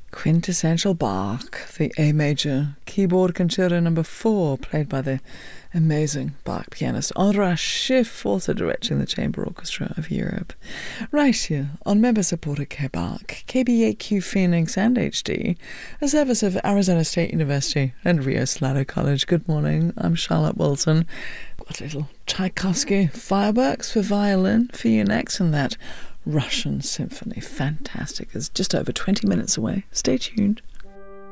Quintessential Bach, the A major keyboard concerto number 4, played by the amazing Bach pianist Andras Schiff, also directing the Chamber Orchestra of Europe. Right here on member-supported K-Bach, KBAQ Phoenix and HD, a service of Arizona State University and Rio Salado College. Good morning, I'm Charlotte Wilson. Got a little Tchaikovsky fireworks for violin for you next, and that Russian symphony. Fantastic. It's just over 20 minutes away. Stay tuned.